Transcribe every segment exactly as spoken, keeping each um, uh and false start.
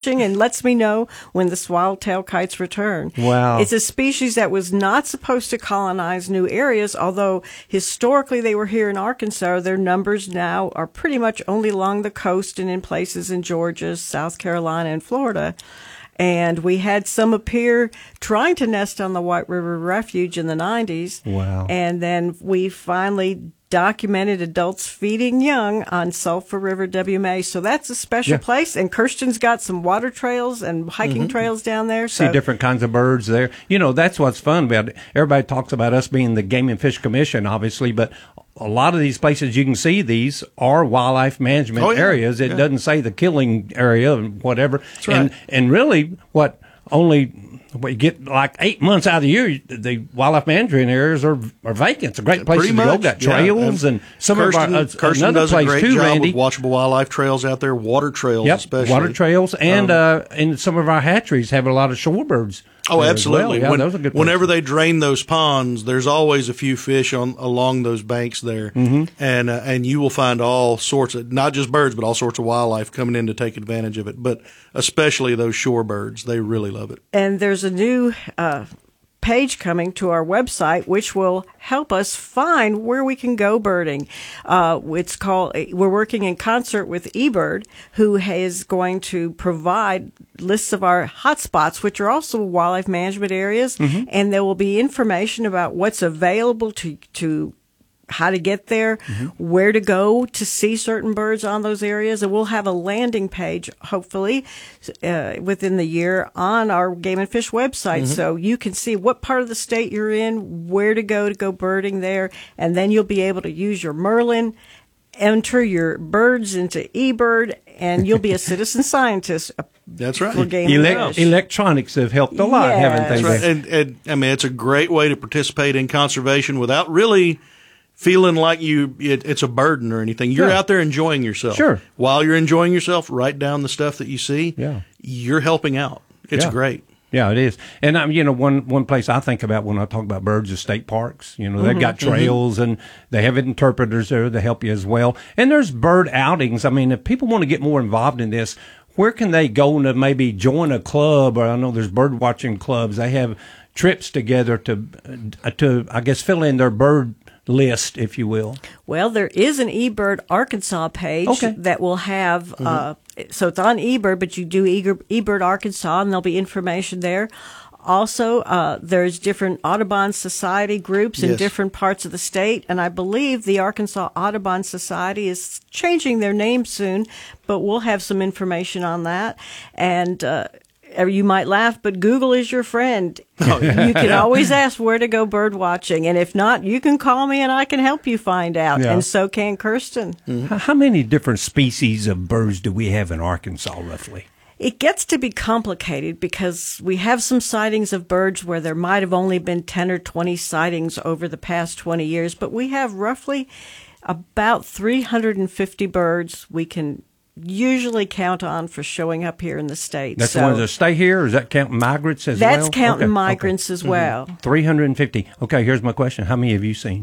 watching and lets me know when the swallowtail kites return. Wow. It's a species that was not supposed to colonize new areas, although historically they were here in Arkansas. Their numbers now are pretty much only along the coast and in places in Georgia, South Carolina, and Florida. And we had some appear trying to nest on the White River Refuge in the nineties. Wow. And then we finally documented adults feeding young on Sulphur River W M A. So that's a special Yeah. place. And Kirsten's got some water trails and hiking Mm-hmm. trails down there. See So different kinds of birds there. You know, that's what's fun about it. Everybody talks about us being the Game and Fish Commission, obviously, but a lot of these places you can see these are wildlife management Oh, yeah. areas. It Yeah. doesn't say the killing area and whatever. That's right. And and really, what only we get like eight months out of the year, the wildlife management areas are are vacant. It's a great place Pretty to go. much, Got yeah. trails and, some Kirsten, of our uh, Kirsten another does a place great too, job Randy. with watchable wildlife trails out there, water trails Yep, especially. water trails, and Um, uh, and some of our hatcheries have a lot of shorebirds. Oh, there as well. absolutely. Yeah, When- those are good whenever places. they drain those ponds, there's always a few fish on along those banks there, mm-hmm. and uh, and you will find all sorts of not just birds, but all sorts of wildlife coming in to take advantage of it. But especially those shorebirds, they really love it. and there's a new uh, page coming to our website, which will help us find where we can go birding. Uh, it's called, we're working in concert with eBird, who is going to provide lists of our hotspots, which are also wildlife management areas. Mm-hmm. And there will be information about what's available to, to how to get there, Mm-hmm. where to go to see certain birds on those areas. And we'll have a landing page, hopefully, uh, within the year on our Game and Fish website. Mm-hmm. So you can see what part of the state you're in, where to go to go birding there. And then you'll be able to use your Merlin, enter your birds into eBird, and you'll be a citizen scientist. That's right. For Game Elec- and Fish. electronics have helped a lot, Yeah. haven't they? That's right. And, and I mean, it's a great way to participate in conservation without really feeling like you it, it's a burden or anything. You're Yeah. out there enjoying yourself. Sure. While you're enjoying yourself, write down the stuff that you see. Yeah. You're helping out. It's Yeah. great. Yeah, it is. And um, you know, one one place I think about when I talk about birds is state parks. You know, they've got trails and they have interpreters there to help you as well. And there's bird outings. I mean, if people want to get more involved in this, where can they go to maybe join a club? Or I know there's bird watching clubs. They have trips together to uh, to I guess fill in their bird list, if you will. Well, there is an eBird Arkansas page Okay. that will have, uh, so it's on eBird, but you do eager- eBird Arkansas, and there'll be information there. Also, uh, there's different Audubon Society groups in Yes. different parts of the state, and I believe the Arkansas Audubon Society is changing their name soon, but we'll have some information on that. And uh, you might laugh, but Google is your friend. You can always ask where to go bird watching, and if not, you can call me and I can help you find out, Yeah. and so can Kirsten. How, how many different species of birds do we have in Arkansas, roughly? It gets to be complicated because we have some sightings of birds where there might have only been ten or twenty sightings over the past twenty years, but we have roughly about three hundred fifty birds we can usually count on for showing up here in the state. That's So the ones that stay here, or is that counting migrants as well? that's counting Okay, migrants okay. as well. three hundred fifty. Okay, here's my question. How many have you seen?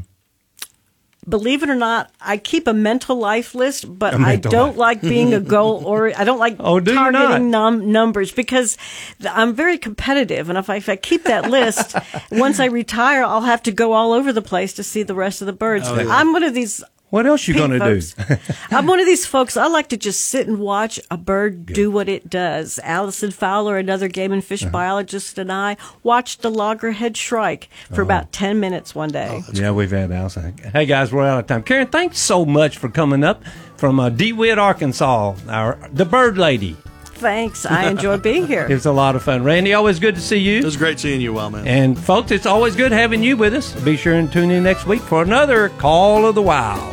Believe it or not, I keep a mental life list, but A I mental don't life. like being a goal or I don't like Oh, do you targeting not? num- numbers because th- I'm very competitive. And if I, if I keep that list, once I retire, I'll have to go all over the place to see the rest of the birds. Oh, yeah. I'm one of these. What else you Pete going to do? folks. I'm one of these folks. I like to just sit and watch a bird do what it does. Allison Fowler, another game and Uh-huh. fish biologist, and I watched the loggerhead shrike for about ten minutes one day. Yeah, we've had Allison. Hey, guys, we're out of time. Karen, thanks so much for coming up from uh, DeWitt, Arkansas, our, the bird lady. Thanks. I enjoyed being here. It was a lot of fun. Randy, always good to see you. It was great seeing you, Wild Man. And, folks, it's always good having you with us. Be sure and tune in next week for another Call of the Wild.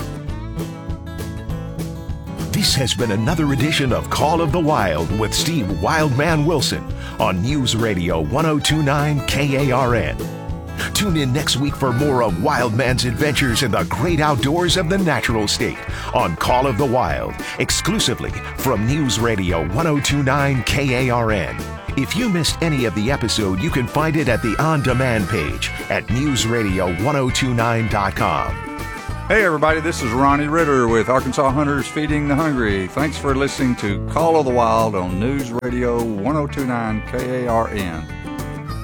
This has been another edition of Call of the Wild with Steve Wildman Wilson on News Radio ten twenty-nine K A R N. Tune in next week for more of Wildman's adventures in the great outdoors of the natural state on Call of the Wild, exclusively from News Radio ten twenty-nine K A R N. If you missed any of the episode, you can find it at the on-demand page at news radio ten twenty-nine dot com. Hey, everybody, this is Ronnie Ritter with Arkansas Hunters Feeding the Hungry. Thanks for listening to Call of the Wild on News Radio ten twenty-nine K A R N.